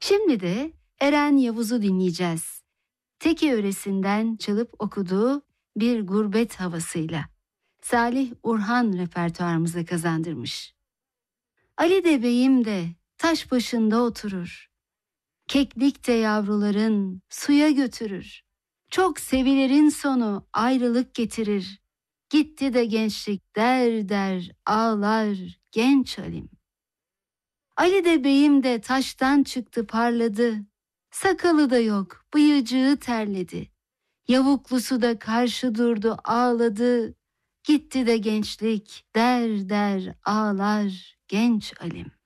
Şimdi de Eren Yavuz'u dinleyeceğiz. Teke yöresinden çalıp okuduğu Bir Gurbet Havasıyla. Salih Urhan repertuarımıza kazandırmış. Ali de beyim de taş başında oturur. Keklik de yavruların suya götürür. Çok sevilerin sonu ayrılık getirir. Gitti de gençlik der der ağlar genç Alim. Ali de beyim de taştan çıktı parladı. Sakalı da yok, bıyıcığı terledi. Yavuklusu da karşı durdu ağladı. Gitti de gençlik der der ağlar genç Alim.